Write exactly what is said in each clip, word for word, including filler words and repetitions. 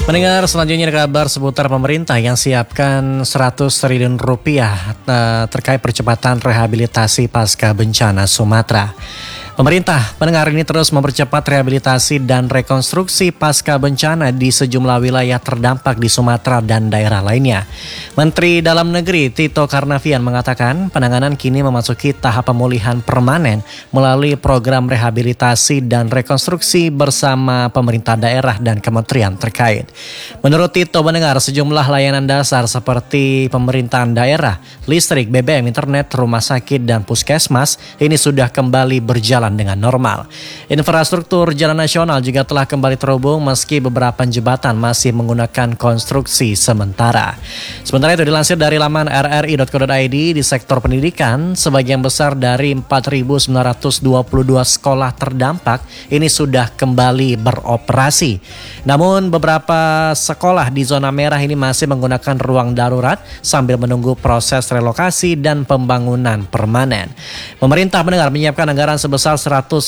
Mendengar selanjutnya kabar seputar pemerintah yang siapkan seratus triliun rupiah terkait percepatan rehabilitasi pasca bencana Sumatera. Pemerintah pendengar ini terus mempercepat rehabilitasi dan rekonstruksi pasca bencana di sejumlah wilayah terdampak di Sumatera dan daerah lainnya. Menteri Dalam Negeri Tito Karnavian mengatakan penanganan kini memasuki tahap pemulihan permanen melalui program rehabilitasi dan rekonstruksi bersama pemerintah daerah dan kementerian terkait. Menurut Tito mendengar sejumlah layanan dasar seperti pemerintahan daerah, listrik, B B M, internet, rumah sakit, dan puskesmas ini sudah kembali berjalan dengan normal. Infrastruktur jalan nasional juga telah kembali terhubung meski beberapa jembatan masih menggunakan konstruksi sementara. Sementara itu dilansir dari laman r r i dot co dot i d di sektor pendidikan, sebagian besar dari empat ribu sembilan ratus dua puluh dua sekolah terdampak ini sudah kembali beroperasi. Namun beberapa sekolah di zona merah ini masih menggunakan ruang darurat sambil menunggu proses relokasi dan pembangunan permanen. Pemerintah mendengar menyiapkan anggaran sebesar seratus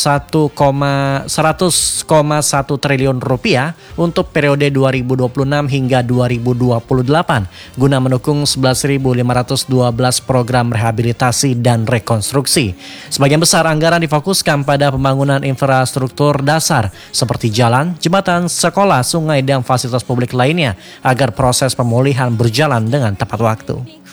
koma satu triliun rupiah untuk periode dua ribu dua puluh enam hingga dua ribu dua puluh delapan guna mendukung sebelas ribu lima ratus dua belas program rehabilitasi dan rekonstruksi. Sebagian besar anggaran difokuskan pada pembangunan infrastruktur dasar seperti jalan, jembatan, sekolah, sungai, dan fasilitas publik lainnya agar proses pemulihan berjalan dengan tepat waktu.